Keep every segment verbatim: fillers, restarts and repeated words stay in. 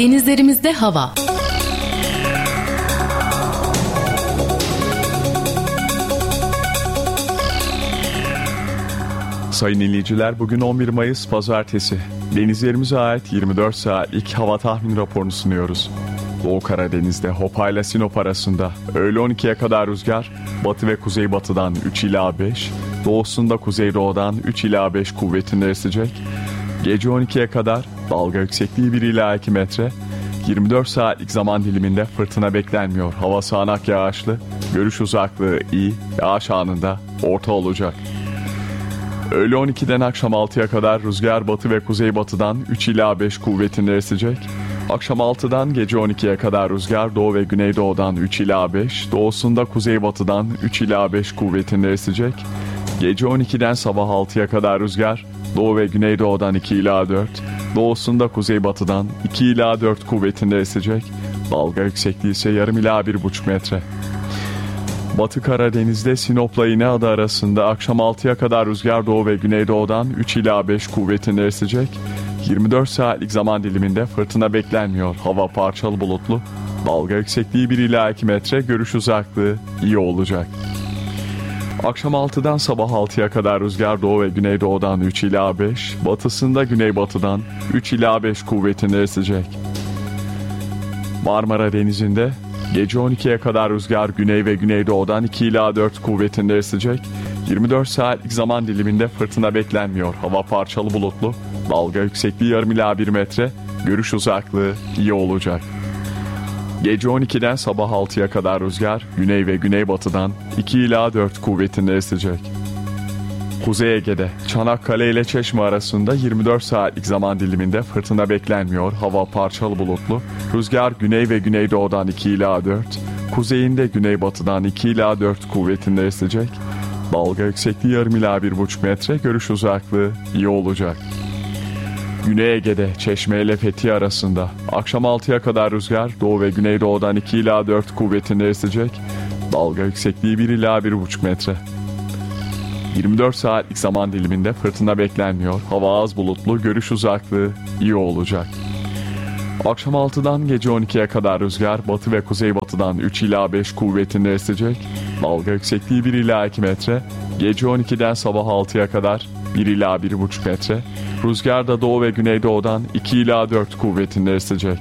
Denizlerimizde hava. Sayın dinleyiciler, bugün on bir Mayıs Pazartesi. Denizlerimize ait yirmi dört saatlik hava tahmin raporunu sunuyoruz. Doğu Karadeniz'de Hopa ile Sinop arasında öğle on ikiye kadar rüzgar batı ve kuzeybatıdan üç ila beş, doğusunda kuzeydoğudan üç ila beş kuvvetinde esecek. Gece on ikiye kadar dalga yüksekliği bir ila iki metre. yirmi dört saatlik zaman diliminde fırtına beklenmiyor. Hava sağanak yağışlı, görüş uzaklığı iyi, yağış anında orta olacak. Öğle on ikiden akşam altıya kadar rüzgar batı ve kuzeybatıdan üç ila beş kuvvetinde esecek. Akşam altıdan gece on ikiye kadar rüzgar doğu ve güneydoğudan üç ila beş, doğusunda kuzeybatıdan üç ila beş kuvvetinde esecek. Gece on ikiden sabah altıya kadar rüzgar doğu ve güneydoğudan iki ila dört, doğusunda kuzeybatıdan iki ila dört kuvvetinde esecek. Dalga yüksekliği ise yarım ila bir buçuk metre. Batı Karadeniz'de Sinop'la İnegöl arasında akşam altıya kadar rüzgar doğu ve güneydoğudan üç ila beş kuvvetinde esecek. yirmi dört saatlik zaman diliminde fırtına beklenmiyor. Hava parçalı bulutlu. Dalga yüksekliği bir ila iki metre, görüş uzaklığı iyi olacak. Akşam altıdan sabah altıya kadar rüzgar doğu ve güneydoğudan üç ila beş, batısında güneybatıdan üç ila beş kuvvetinde esecek. Marmara Denizi'nde gece on ikiye kadar rüzgar güney ve güneydoğudan iki ila dört kuvvetinde esecek. yirmi dört saatlik zaman diliminde fırtına beklenmiyor. Hava parçalı bulutlu. Dalga yüksekliği yarım ila bir metre. Görüş uzaklığı iyi olacak. Gece on ikiden sabah altıya kadar rüzgar güney ve güneybatıdan iki ila dört kuvvetinde esecek. Kuzey Ege'de Çanakkale ile Çeşme arasında yirmi dört saatlik zaman diliminde fırtına beklenmiyor. Hava parçalı bulutlu. Rüzgar güney ve güneydoğudan iki ila dört, kuzeyinde güneybatıdan iki ila dört kuvvetinde esecek. Dalga yüksekliği yarım ila bir buçuk metre, görüş uzaklığı iyi olacak. Güney Ege'de Çeşme ile Fethiye arasında akşam altıya kadar rüzgar doğu ve güneydoğudan iki ila dört kuvvetinde esecek. Dalga yüksekliği bir ila bir buçuk metre. yirmi dört saatlik zaman diliminde fırtına beklenmiyor. Hava az bulutlu, görüş uzaklığı iyi olacak. Akşam altıdan gece on ikiye kadar rüzgar batı ve kuzeybatıdan üç ila beş kuvvetinde esecek. Dalga yüksekliği bir ila iki metre. Gece on ikiden sabah altıya kadar bir ila bir buçuk metre. Rüzgar da doğu ve güneydoğudan iki ila dört kuvvetinde esecek.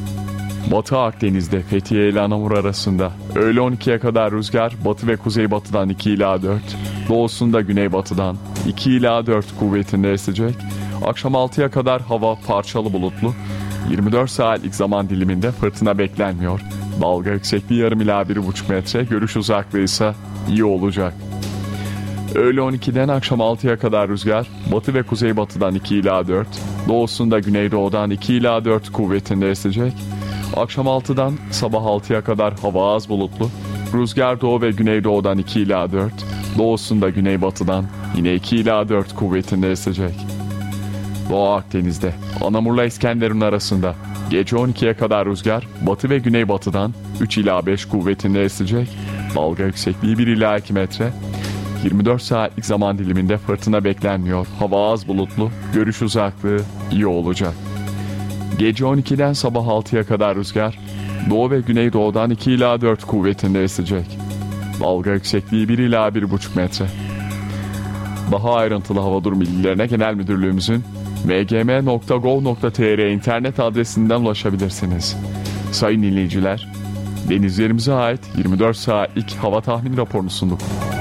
Batı Akdeniz'de Fethiye ile Anamur arasında öğle on ikiye kadar rüzgar batı ve kuzeybatıdan iki ila dört, doğusunda güneybatıdan iki ila dört kuvvetinde esecek. Akşam altıya kadar hava parçalı bulutlu. yirmi dört saatlik zaman diliminde fırtına beklenmiyor. Dalga yüksekliği yarım ila bir buçuk metre, görüş uzaklığı ise iyi olacak. Öğle on ikiden akşam altıya kadar rüzgar batı ve kuzeybatıdan iki ila dört, doğusunda güneydoğudan iki ila dört kuvvetinde esecek. Akşam altıdan sabah altıya kadar hava az bulutlu. Rüzgar doğu ve güneydoğudan iki ila dört, doğusunda güneybatıdan yine iki ila dört kuvvetinde esecek. Doğu Akdeniz'de Anamur'la İskenderun arasında gece on ikiye kadar rüzgar batı ve güneybatıdan üç ila beş kuvvetinde esecek. Dalga yüksekliği bir ila iki metre. yirmi dört saatlik zaman diliminde fırtına beklenmiyor. Hava az bulutlu, görüş uzaklığı iyi olacak. Gece on ikiden sabah altıya kadar rüzgar doğu ve güneydoğudan iki ila dört kuvvetinde esecek. Dalga yüksekliği bir ila bir buçuk metre. Daha ayrıntılı hava durum bilgilerine Genel Müdürlüğümüzün m g m nokta gov nokta t r internet adresinden ulaşabilirsiniz. Sayın dinleyiciler, denizlerimize ait yirmi dört saatlik hava tahmin raporunu sunduk.